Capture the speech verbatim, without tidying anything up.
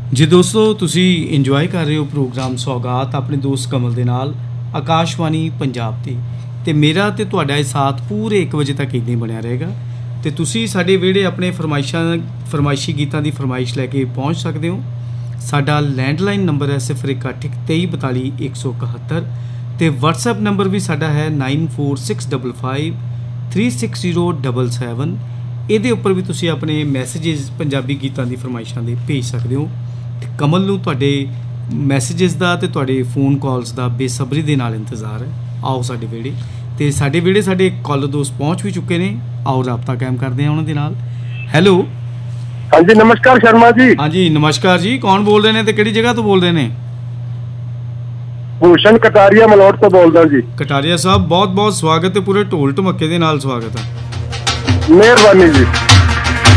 ਜੀ ਦੋਸਤੋ, ਤੁਸੀਂ ਇੰਜੋਏ ਕਰ ਰਹੇ ਹੋ ਪ੍ਰੋਗਰਾਮ ਸੌਗਾਤ ਆਪਣੇ ਦੋਸਤ ਕਮਲ ਦੇ ਨਾਲ ਆਕਾਸ਼ਵਾਣੀ ਪੰਜਾਬ 'ਤੇ ਅਤੇ ਮੇਰਾ ਅਤੇ ਤੁਹਾਡਾ ਇਹ ਸਾਥ ਪੂਰੇ ਇੱਕ ਵਜੇ ਤੱਕ ਇੱਦਾਂ ਹੀ ਬਣਿਆ ਰਹੇਗਾ। ਅਤੇ ਤੁਸੀਂ ਸਾਡੇ ਵਿਹੜੇ ਆਪਣੇ ਫਰਮਾਇਸ਼ਾਂ ਫਰਮਾਇਸ਼ੀ ਗੀਤਾਂ ਦੀ ਫਰਮਾਇਸ਼ ਲੈ ਕੇ ਪਹੁੰਚ ਸਕਦੇ ਹੋ। ਸਾਡਾ ਲੈਂਡਲਾਈਨ ਨੰਬਰ ਹੈ ਸਿਫਰ ਇੱਕ ਅੱਠ ਇੱਕ ਤੇਈ ਬਤਾਲੀ ਇੱਕ ਸੌ ਇਕਹੱਤਰ ਅਤੇ ਵਟਸਐਪ ਨੰਬਰ ਵੀ ਸਾਡਾ ਹੈ nine four six double five three six zero double seven. ਇਹਦੇ ਉੱਪਰ ਵੀ ਤੁਸੀਂ ਆਪਣੇ ਮੈਸੇਜਿਸ ਪੰਜਾਬੀ ਗੀਤਾਂ ਦੀ ਫਰਮਾਇਸ਼ਾਂ ਦੇ ਭੇਜ ਸਕਦੇ ਹੋ। ਅਤੇ ਕਮਲ ਨੂੰ ਤੁਹਾਡੇ ਮੈਸੇਜਿਸ ਦਾ ਅਤੇ ਤੁਹਾਡੇ ਫੋਨ ਕਾਲਸ ਦਾ ਬੇਸਬਰੀ ਦੇ ਨਾਲ ਇੰਤਜ਼ਾਰ ਹੈ। ਆਓ ਸਾਡੇ ਵਿਹੜੇ, ਅਤੇ ਸਾਡੇ ਵਿਹੜੇ ਸਾਡੇ ਕਾਲਰ ਦੋਸਤ ਪਹੁੰਚ ਵੀ ਚੁੱਕੇ ਨੇ। ਆਓ ਰਾਬਤਾ ਕਾਇਮ ਕਰਦੇ ਹਾਂ ਉਹਨਾਂ ਦੇ ਨਾਲ। ਹੈਲੋ, ਹਾਂਜੀ ਨਮਸਕਾਰ ਸ਼ਰਮਾ ਜੀ। ਹਾਂਜੀ ਨਮਸਕਾਰ ਜੀ, ਕੌਣ ਬੋਲ ਰਹੇ ਨੇ ਅਤੇ ਕਿਹੜੀ ਜਗ੍ਹਾ ਤੋਂ ਬੋਲ ਰਹੇ ਨੇ? ਭੂਸ਼ਣ ਕਟਾਰੀਆ ਮਲੋਟ ਤੋਂ ਬੋਲਦਾ ਜੀ। ਕਟਾਰੀਆ ਸਾਹਿਬ, ਬਹੁਤ ਬਹੁਤ ਸਵਾਗਤ ਹੈ, ਪੂਰੇ ਢੋਲ ਢਮੱਕੇ ਦੇ ਨਾਲ ਸਵਾਗਤ ਹੈ। ਮਿਹਰਬਾਨੀ ਜੀ।